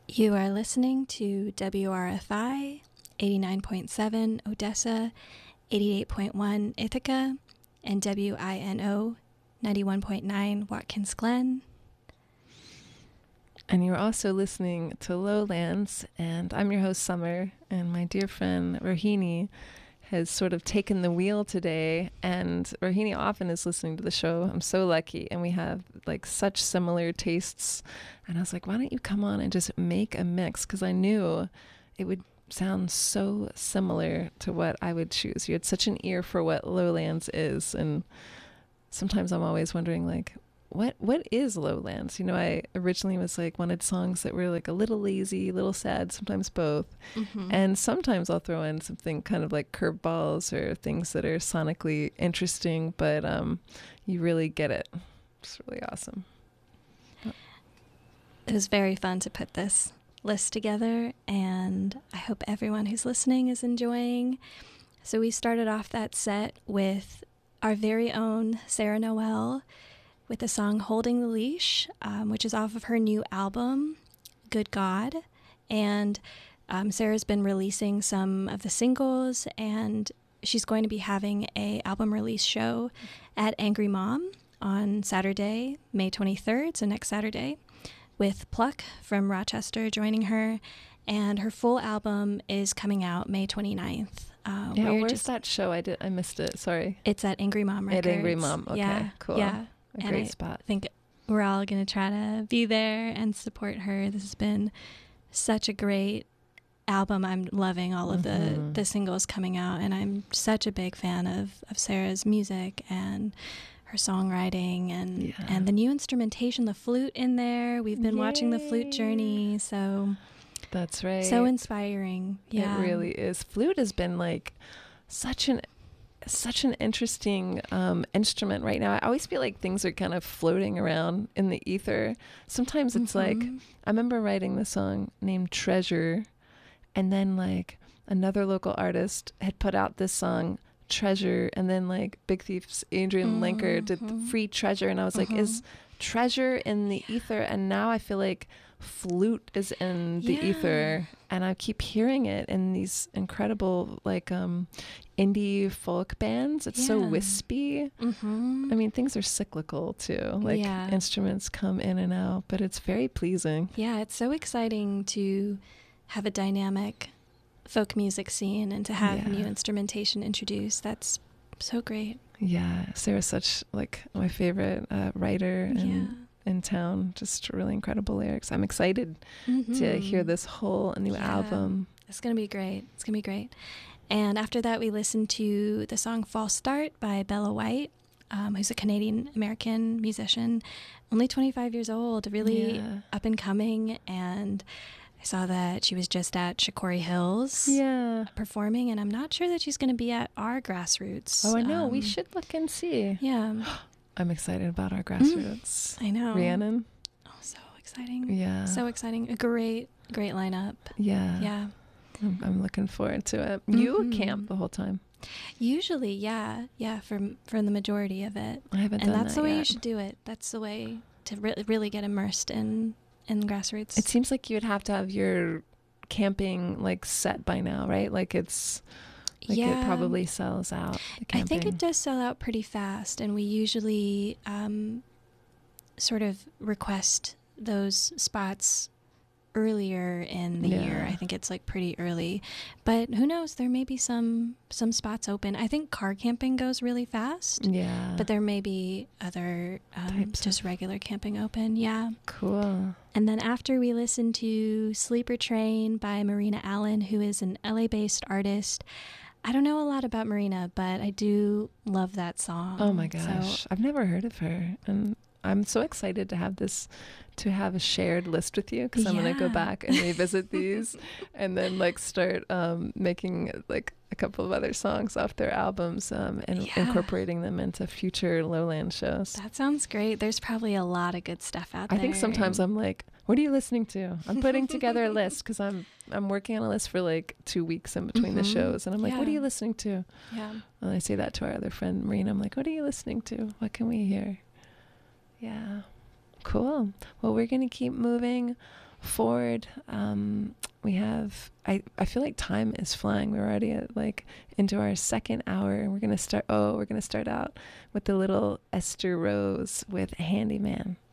You are listening to WRFI 89.7 Odessa, 88.1 Ithaca, and WINO 91.9 Watkins Glen. And you're also listening to Lowlands, and I'm your host, Summer, and my dear friend, Rohini, has sort of taken the wheel today, and Rohini often is listening to the show. I'm so lucky, and we have like such similar tastes, and I was like, why don't you come on and just make a mix, because I knew it would sound so similar to what I would choose. You had such an ear for what Lowlands is, and sometimes I'm always wondering, like, what is Lowlands? You know, I originally was like wanted songs that were like a little lazy, a little sad, sometimes both. Mm-hmm. And sometimes I'll throw in something kind of like curveballs or things that are sonically interesting, but you really get it. It's really awesome. It was very fun to put this list together, and I hope everyone who's listening is enjoying. So we started off that set with our very own Sarah Noel with the song Holding the Leash, which is off of her new album, Good God. And Sarah's been releasing some of the singles, and she's going to be having a album release show at Angry Mom on Saturday, May 23rd, so next Saturday, with Pluck from Rochester joining her. And her full album is coming out May 29th. Where's that show? I missed it, sorry. It's at Angry Mom Records. At Angry Mom, okay, yeah, cool. Yeah. A great spot. I think we're all going to try to be there and support her. This has been such a great album. I'm loving all of the singles coming out, and I'm such a big fan of Sarah's music and her songwriting and the new instrumentation, the flute in there. We've been watching the flute journey, so that's right. So inspiring. Yeah. It really is. Flute has been like such an interesting instrument right now. I always feel like things are kind of floating around in the ether. Sometimes it's like, I remember writing the song named Treasure, and then like another local artist had put out this song Treasure, and then like Big Thief's Adrian Lenker did the Free Treasure, and I was like, is treasure in the ether? And now I feel like flute is in the ether, and I keep hearing it in these incredible like indie folk bands. It's so wispy. I mean, things are cyclical too, like instruments come in and out, but it's very pleasing. It's so exciting to have a dynamic folk music scene and to have new instrumentation introduced. That's so great. Sarah's such like my favorite writer in town. Just really incredible lyrics. I'm excited to hear this whole new album. It's gonna be great. And after that, we listened to the song False Start by Bella White, who's a Canadian-American musician, only 25 years old, really up and coming. And I saw that she was just at Shikori Hills performing, and I'm not sure that she's going to be at our Grassroots. Oh, I know. We should look and see. Yeah. I'm excited about our Grassroots. I know. Rhiannon. Oh, so exciting. Yeah. So exciting. A great lineup. Yeah. I'm looking forward to it. You camp the whole time? Usually, yeah, for the majority of it. I haven't done that yet. And that's the way you should do it. That's the way to really get immersed in Grassroots. It seems like you would have to have your camping like set by now, right? Like it's like it probably sells out. I think it does sell out pretty fast, and we usually sort of request those spots earlier in the year. I think it's like pretty early, but who knows, there may be some spots open. I think car camping goes really fast, but there may be other just regular camping open. Cool. And then after, we listened to Sleeper Train by Marina Allen, who is an LA based artist. I don't know a lot about Marina, but I do love that song. Oh my gosh, I've never heard of her, and I'm so excited to have a shared list with you, because I'm going to go back and revisit these and then like start making like a couple of other songs off their albums and incorporating them into future Lowland shows. That sounds great. There's probably a lot of good stuff out there. I think sometimes I'm like, what are you listening to? I'm putting together a list, because I'm working on a list for like 2 weeks in between the shows, and I'm like, what are you listening to? And I say that to our other friend Marina. I'm like, what are you listening to? What can we hear? Cool. Well, we're going to keep moving forward. I feel like time is flying. We're already at like into our second hour, and we're going to start out with the little Esther Rose with Handyman.